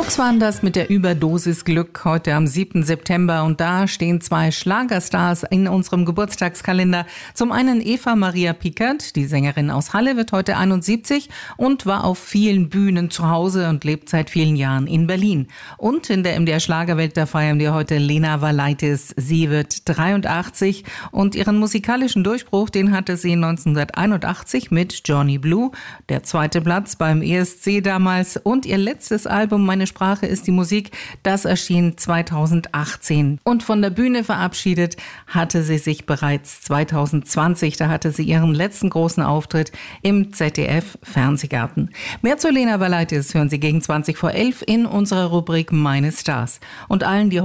Fox waren das mit der Überdosis Glück heute am 7. September und da stehen zwei Schlagerstars in unserem Geburtstagskalender. Zum einen Eva Maria Pickert, die Sängerin aus Halle, wird heute 71 und war auf vielen Bühnen zu Hause und lebt seit vielen Jahren in Berlin. Und in der MDR Schlagerwelt, da feiern wir heute Lena Valaitis. Sie wird 83 und ihren musikalischen Durchbruch, den hatte sie 1981 mit Johnny Blue, der zweite Platz beim ESC damals, und ihr letztes Album Meine Sprache ist die Musik, das erschien 2018. Und von der Bühne verabschiedet hatte sie sich bereits 2020. Da hatte sie ihren letzten großen Auftritt im ZDF-Fernsehgarten. Mehr zu Lena Valaitis hören Sie gegen 20 vor 11 in unserer Rubrik Meine Stars. Und allen, die